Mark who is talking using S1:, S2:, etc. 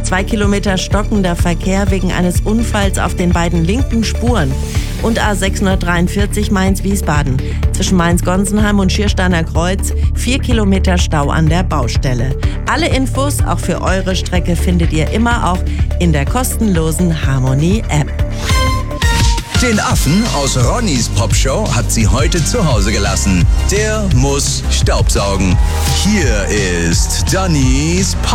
S1: 2 Kilometer stockender Verkehr wegen eines Unfalls auf den beiden linken Spuren. Und A643 Mainz-Wiesbaden. Zwischen Mainz-Gonsenheim und Schiersteiner Kreuz 4 Kilometer Stau an der Baustelle. Alle Infos, auch für eure Strecke, findet ihr immer auch in der kostenlosen Harmonie-App.
S2: Den Affen aus Ronnys Popshow hat sie heute zu Hause gelassen. Der muss Staubsaugen. Hier ist Dannys